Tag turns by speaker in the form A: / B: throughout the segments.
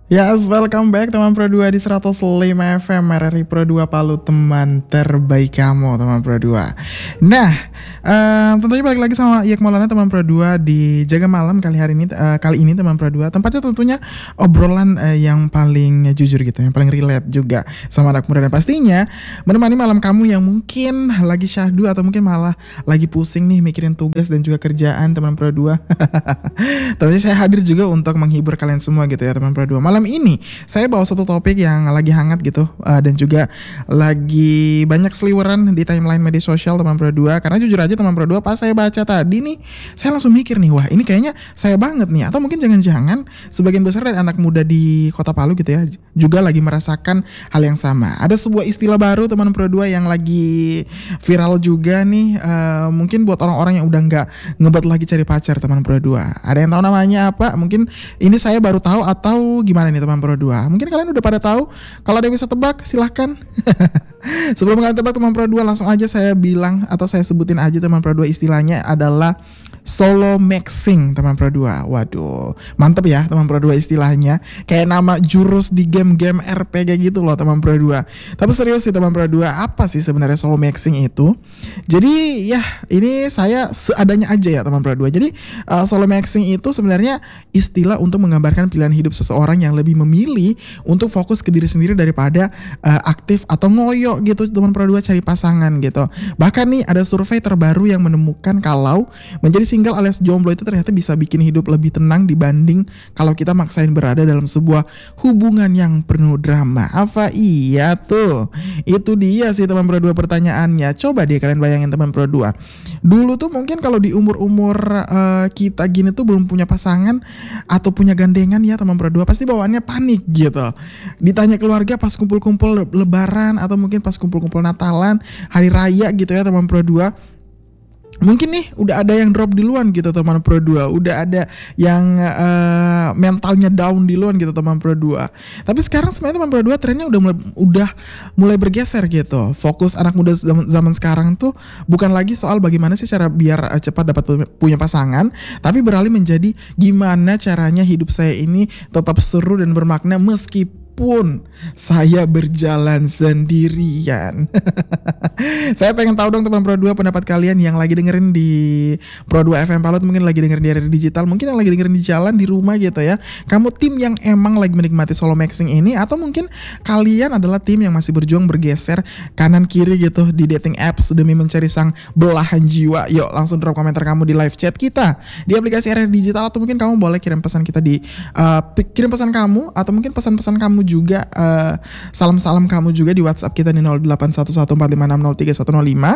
A: Yes, welcome back teman Pro 2 di 105 FM RRI Pro 2 Palu, teman terbaik kamu teman Pro 2. Nah, tentunya balik lagi sama Iyak Maulana teman Pro 2 di Jaga Malam kali ini teman Pro 2. Tempatnya tentunya obrolan yang paling jujur gitu, yang paling relate juga sama anak muda, dan pastinya menemani malam kamu yang mungkin lagi syahdu atau mungkin malah lagi pusing nih mikirin tugas dan juga kerjaan teman Pro 2. Tentunya saya hadir juga untuk menghibur kalian semua gitu ya teman Pro 2. Malam ini saya bawa satu topik yang lagi hangat gitu, dan juga lagi banyak seliweran di timeline media sosial teman Pro 2. Karena jujur aja teman Pro 2, pas saya baca tadi nih, saya langsung mikir nih, wah ini kayaknya saya banget nih. Atau mungkin jangan-jangan sebagian besar dari anak muda di Kota Palu gitu ya juga lagi merasakan hal yang sama. Ada sebuah istilah baru teman Pro 2 yang lagi viral juga nih, mungkin buat orang-orang yang udah nggak ngebet lagi cari pacar teman Pro 2. Ada yang tahu namanya apa? Mungkin ini saya baru tahu atau gimana nih teman Pro 2? Mungkin kalian udah pada tahu. Kalau ada yang bisa tebak silahkan. Sebelum kalian tebak teman Pro 2, langsung aja saya bilang atau saya sebutin aja teman Pro 2, istilahnya adalah solo maxing teman Pro 2. Waduh, mantep ya teman Pro 2 istilahnya. Kayak nama jurus di game-game RPG gitu loh teman Pro 2. Tapi serius sih teman Pro 2, apa sih sebenarnya solo maxing itu? Jadi ya ini saya seadanya aja ya teman Pro 2. Jadi solo maxing itu sebenarnya istilah untuk menggambarkan pilihan hidup seseorang yang lebih memilih untuk fokus ke diri sendiri daripada aktif atau ngoyo gitu teman Pro 2 cari pasangan gitu. Bahkan nih ada survei terbaru yang menemukan kalau menjadi single alias jomblo itu ternyata bisa bikin hidup lebih tenang dibanding kalau kita maksain berada dalam sebuah hubungan yang penuh drama. Apa iya tuh? Itu dia sih teman Pro 2 pertanyaannya. Coba deh kalian bayangin teman Pro 2. Dulu tuh mungkin kalau di umur-umur kita gini tuh belum punya pasangan atau punya gandengan ya teman Pro 2, pasti bawaannya panik gitu. Ditanya keluarga pas kumpul-kumpul lebaran atau mungkin pas kumpul-kumpul Natalan, hari raya gitu ya teman Pro 2. Mungkin nih udah ada yang drop duluan gitu teman Pro 2, udah ada yang mentalnya down duluan gitu teman Pro 2. Tapi sekarang sebenarnya teman Pro 2 trennya udah mulai bergeser gitu. Fokus anak muda zaman sekarang tuh bukan lagi soal bagaimana sih cara biar cepat dapat punya pasangan, tapi beralih menjadi gimana caranya hidup saya ini tetap seru dan bermakna meskipun saya berjalan sendirian. Saya pengen tahu dong teman Pro 2 pendapat kalian yang lagi dengerin di Pro 2 FM Palu, mungkin lagi dengerin di RRI Digital, mungkin yang lagi dengerin di jalan, di rumah gitu ya. Kamu tim yang emang lagi menikmati solo maxing ini, atau mungkin kalian adalah tim yang masih berjuang bergeser kanan kiri gitu di dating apps demi mencari sang belahan jiwa? Yuk langsung drop komentar kamu di live chat kita di aplikasi RRI Digital, atau mungkin kamu boleh kirim pesan kita di kirim pesan kamu, atau mungkin pesan-pesan kamu juga, salam-salam kamu juga di WhatsApp kita di 081145603105.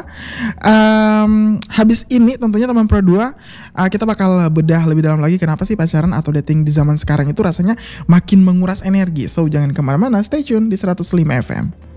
A: Habis ini tentunya teman Pro 2, kita bakal bedah lebih dalam lagi kenapa sih pacaran atau dating di zaman sekarang itu rasanya makin menguras energi. So jangan kemana-mana, stay tune di 105 FM.